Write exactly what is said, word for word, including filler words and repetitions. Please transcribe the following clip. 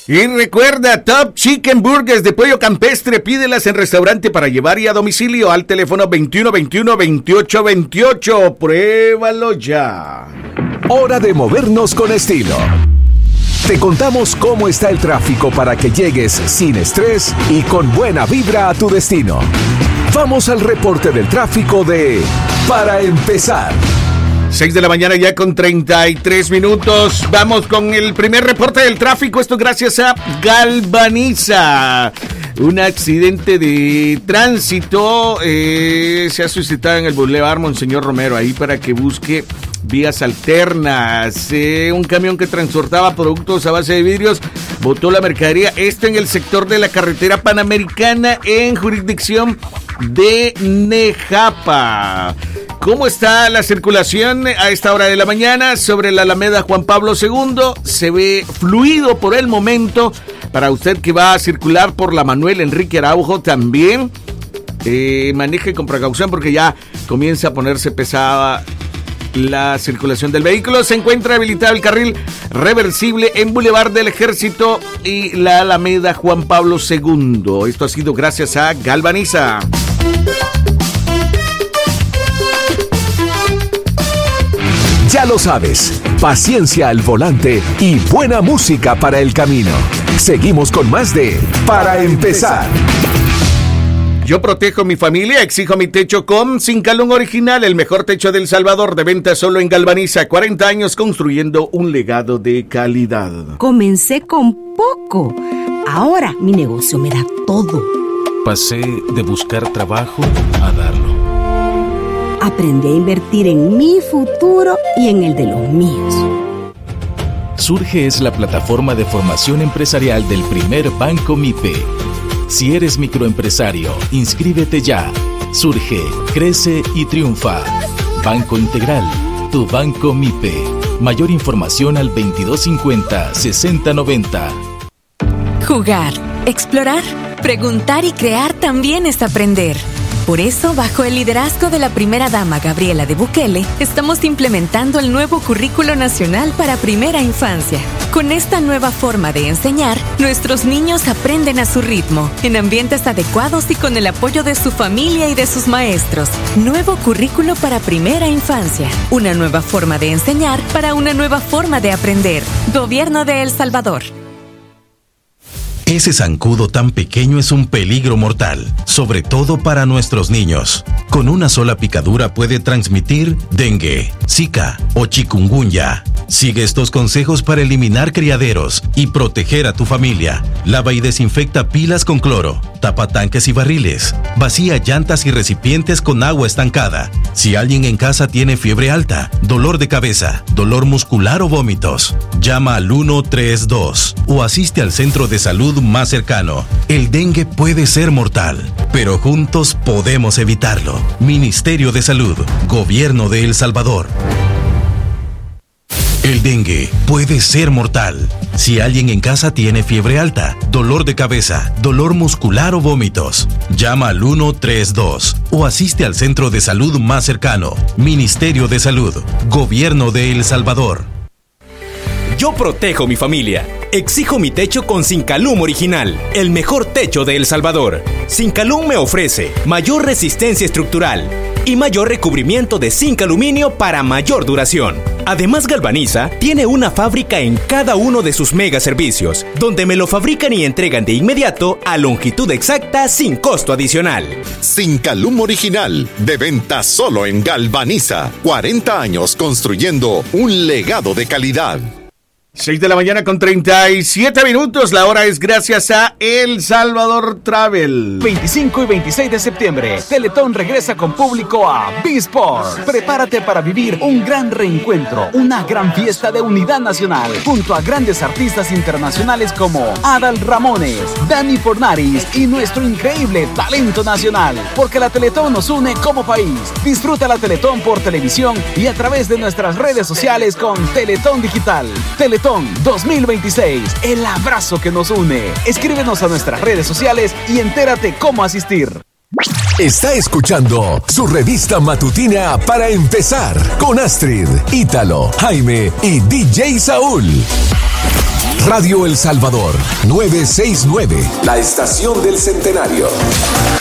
Y recuerda, Top Chicken Burgers de pollo campestre, pídelas en restaurante para llevar y a domicilio al teléfono veintiuno veintiuno veintiocho veintiocho. Pruébalo ya. Hora de movernos con estilo. Te contamos cómo está el tráfico para que llegues sin estrés y con buena vibra a tu destino. Vamos al reporte del tráfico de Para Empezar. seis de la mañana ya con treinta y tres minutos. Vamos con el primer reporte del tráfico. Esto gracias a Galvaniza. Un accidente de tránsito eh, se ha suscitado en el Boulevard Monseñor Romero. Ahí para que busque vías alternas. Eh, un camión que transportaba productos a base de vidrios botó la mercadería. Esto en el sector de la carretera Panamericana en jurisdicción de Nejapa. ¿Cómo está la circulación a esta hora de la mañana sobre la Alameda Juan Pablo segundo? Se ve fluido por el momento. Para usted que va a circular por la Manuel Enrique Araujo también, eh, maneje con precaución porque ya comienza a ponerse pesada la circulación del vehículo. Se encuentra habilitado el carril reversible en Boulevard del Ejército y la Alameda Juan Pablo segundo. Esto ha sido gracias a Galvaniza. Ya lo sabes, paciencia al volante y buena música para el camino. Seguimos con más de Para Empezar. Yo protejo mi familia, exijo mi techo con Sincalum Original, el mejor techo del Salvador, de venta solo en Galvaniza. cuarenta años construyendo un legado de calidad. Comencé con poco. Ahora mi negocio me da todo. Pasé de buscar trabajo a darlo. Aprendí a invertir en mi futuro y en el de los míos. Surge es la plataforma de formación empresarial del primer Banco MIPE. Si eres microempresario, inscríbete ya. Surge, crece y triunfa. Banco Integral, tu Banco MIPE. Mayor información al veintidós cincuenta, sesenta noventa. Jugar, explorar, preguntar y crear también es aprender. Por eso, bajo el liderazgo de la primera dama Gabriela de Bukele, estamos implementando el nuevo Currículo Nacional para Primera Infancia. Con esta nueva forma de enseñar, nuestros niños aprenden a su ritmo, en ambientes adecuados y con el apoyo de su familia y de sus maestros. Nuevo Currículo para Primera Infancia. Una nueva forma de enseñar para una nueva forma de aprender. Gobierno de El Salvador. Ese zancudo tan pequeño es un peligro mortal, sobre todo para nuestros niños. Con una sola picadura puede transmitir dengue, zika o chikungunya. Sigue estos consejos para eliminar criaderos y proteger a tu familia. Lava y desinfecta pilas con cloro, tapa tanques y barriles, vacía llantas y recipientes con agua estancada. Si alguien en casa tiene fiebre alta, dolor de cabeza, dolor muscular o vómitos, llama al uno tres dos o asiste al centro de salud más cercano. El dengue puede ser mortal, pero juntos podemos evitarlo. Ministerio de Salud, Gobierno de El Salvador. El dengue puede ser mortal. Si alguien en casa tiene fiebre alta, dolor de cabeza, dolor muscular o vómitos, llama al uno tres dos o asiste al centro de salud más cercano. Ministerio de Salud, Gobierno de El Salvador. Yo protejo mi familia. Exijo mi techo con Sincalum Original, el mejor techo de El Salvador. Sincalum me ofrece mayor resistencia estructural y mayor recubrimiento de zinc aluminio para mayor duración. Además, Galvaniza tiene una fábrica en cada uno de sus mega servicios, donde me lo fabrican y entregan de inmediato a longitud exacta sin costo adicional. Sincalum Original, de venta solo en Galvaniza. cuarenta años construyendo un legado de calidad. seis de la mañana con treinta y siete minutos. La hora es gracias a El Salvador Travel. veinticinco y veintiséis de septiembre, Teletón regresa con público a B-Sport. Prepárate para vivir un gran reencuentro, una gran fiesta de unidad nacional, junto a grandes artistas internacionales como Adal Ramones, Dani Fornaris y nuestro increíble talento nacional. Porque la Teletón nos une como país. Disfruta la Teletón por televisión y a través de nuestras redes sociales con Teletón Digital. Teletón dos mil veintiséis, el abrazo que nos une. Escríbenos a nuestras redes sociales y entérate cómo asistir. Está escuchando su revista matutina Para Empezar con Astrid, Ítalo, Jaime y D J Saúl. Radio El Salvador, novecientos sesenta y nueve, la estación del centenario.